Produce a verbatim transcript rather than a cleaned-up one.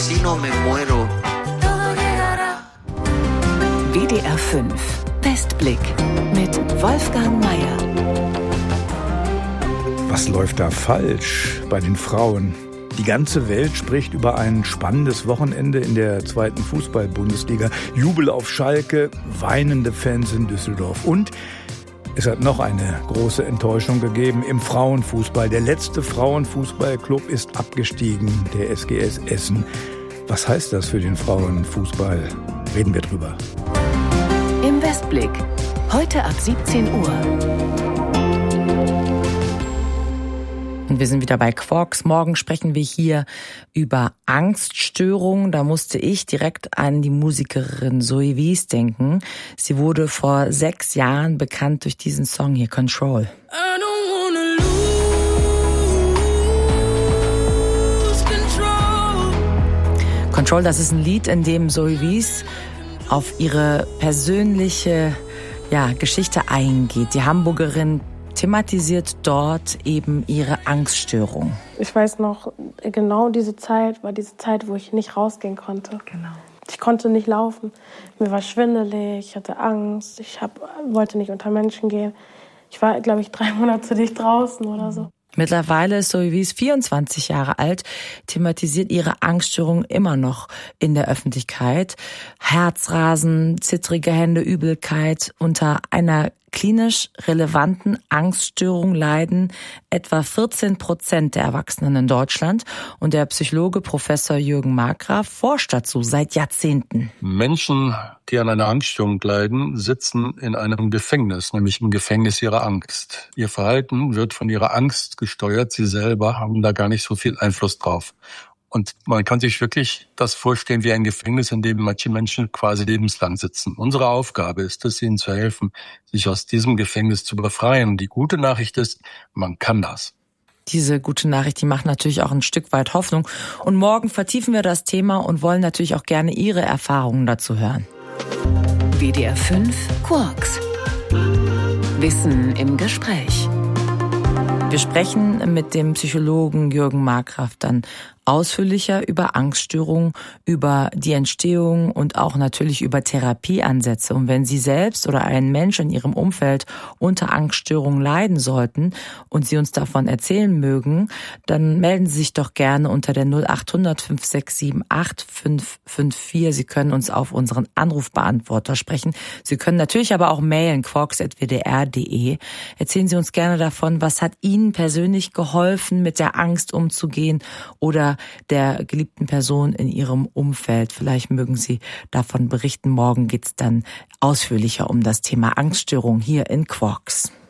si no me muero. W D R fünf Westblick mit Wolfgang Meier. Was läuft da falsch bei den Frauen? Die ganze Welt spricht über ein spannendes Wochenende in der zweiten Fußball-Bundesliga. Jubel auf Schalke, weinende Fans in Düsseldorf. Und es hat noch eine große Enttäuschung gegeben im Frauenfußball. Der letzte Frauenfußballclub ist abgestiegen, der S G S Essen. Was heißt das für den Frauenfußball? Reden wir drüber. Im Westblick, heute ab siebzehn Uhr. Und wir sind wieder bei Quarks. Morgen sprechen wir hier über Angststörungen. Da musste ich direkt an die Musikerin Zoe Wies denken. Sie wurde vor sechs Jahren bekannt durch diesen Song hier, Control. Control, das ist ein Lied, in dem Zoe Wies auf ihre persönliche ja, Geschichte eingeht. Die Hamburgerin thematisiert dort eben ihre Angststörung. Ich weiß noch, genau diese Zeit war diese Zeit, wo ich nicht rausgehen konnte. Genau. Ich konnte nicht laufen. Mir war schwindelig, ich hatte Angst, ich hab, wollte nicht unter Menschen gehen. Ich war, glaube ich, drei Monate nicht draußen oder so. Mittlerweile ist Zoe Wies vierundzwanzig Jahre alt, thematisiert ihre Angststörung immer noch in der Öffentlichkeit. Herzrasen, zittrige Hände, Übelkeit. Unter einer klinisch relevanten Angststörung leiden etwa vierzehn Prozent der Erwachsenen in Deutschland. Und der Psychologe Professor Jürgen Markgraf forscht dazu seit Jahrzehnten. Menschen, die an einer Angststörung leiden, sitzen in einem Gefängnis, nämlich im Gefängnis ihrer Angst. Ihr Verhalten wird von ihrer Angst gesteuert. Sie selber haben da gar nicht so viel Einfluss drauf. Und man kann sich wirklich das vorstellen wie ein Gefängnis, in dem manche Menschen quasi lebenslang sitzen. Unsere Aufgabe ist es, ihnen zu helfen, sich aus diesem Gefängnis zu befreien. Die gute Nachricht ist, man kann das. Diese gute Nachricht, die macht natürlich auch ein Stück weit Hoffnung. Und morgen vertiefen wir das Thema und wollen natürlich auch gerne Ihre Erfahrungen dazu hören. W D R fünf Quarks. Wissen im Gespräch. Wir sprechen mit dem Psychologen Jürgen Markgraf dann ausführlicher über Angststörungen, über die Entstehung und auch natürlich über Therapieansätze. Und wenn Sie selbst oder ein Mensch in Ihrem Umfeld unter Angststörungen leiden sollten und Sie uns davon erzählen mögen, dann melden Sie sich doch gerne unter der null acht hundert fünf sechs sieben acht fünf fünf vier. Sie können uns auf unseren Anrufbeantworter sprechen. Sie können natürlich aber auch mailen, quarks at w d r punkt d e. Erzählen Sie uns gerne davon, was hat Ihnen persönlich geholfen, mit der Angst umzugehen oder der geliebten Person in Ihrem Umfeld. Vielleicht mögen Sie davon berichten. Morgen geht's dann ausführlicher um das Thema Angststörung hier in Quarks.